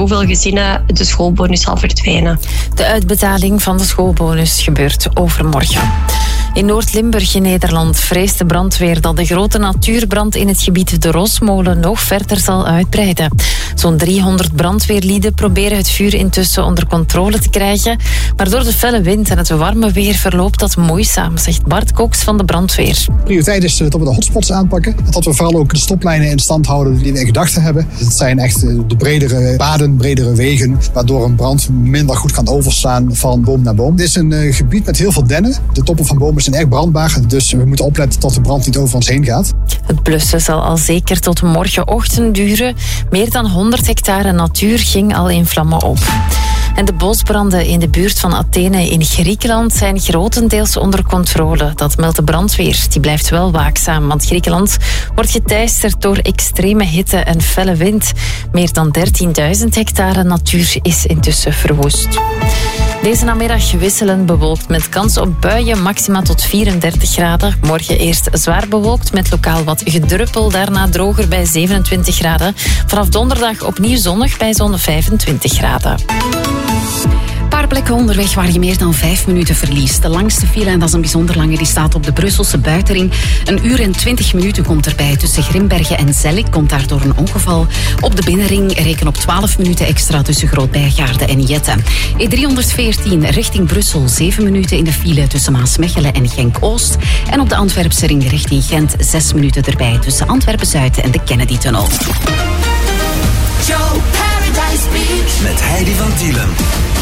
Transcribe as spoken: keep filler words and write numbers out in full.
zoveel gezinnen de schoolbonus zal verdwijnen. De uitbetaling van de schoolbonus gebeurt overmorgen. In Noord-Limburg in Nederland vreest de brandweer dat de grote natuurbrand in het gebied de Rosmolen nog verder zal uitbreiden. Zo'n driehonderd brandweerlieden proberen het vuur intussen onder controle te krijgen, maar door de felle wind en het warme weer verloopt dat moeizaam, zegt Bart Cox van de brandweer. Prioriteit is dat we de hotspots aanpakken. Dat we vooral ook de stoplijnen in stand houden die we in gedachten hebben. Het zijn echt de bredere paden, bredere wegen, waardoor een brand minder goed kan overslaan van boom naar boom. Dit is een uh, gebied met heel veel dennen. De toppen van bomen zijn erg brandbaar, dus we moeten opletten dat de brand niet over ons heen gaat. Het blussen zal al zeker tot morgenochtend duren. Meer dan honderd hectare natuur ging al in vlammen op. En de bosbranden in de buurt van Athene in Griekenland zijn grotendeels onder controle. Dat meldt de brandweer. Die blijft wel waakzaam, want Griekenland wordt geteisterd door extreme hitte en felle wind. Meer dan dertienduizend hectare natuur is intussen verwoest. Deze namiddag wisselend bewolkt met kans op buien, maxima tot vierendertig graden. Morgen eerst zwaar bewolkt met lokaal wat gedruppel, daarna droger bij zevenentwintig graden. Vanaf donderdag opnieuw zonnig bij zo'n vijfentwintig graden. Een paar plekken onderweg waar je meer dan vijf minuten verliest. De langste file, en dat is een bijzonder lange, die staat op de Brusselse buitenring. Een uur en twintig minuten komt erbij tussen Grimbergen en Zellik. Komt daardoor een ongeval. Op de binnenring reken op twaalf minuten extra tussen Groot-Bijgaarde en Jette. E driehonderdveertien richting Brussel, zeven minuten in de file tussen Maasmechelen en Genk-Oost. En op de Antwerpse ring richting Gent, zes minuten erbij tussen Antwerpen-Zuid en de Kennedy-tunnel. Joe Paradise Beach met Heidi van Tielen.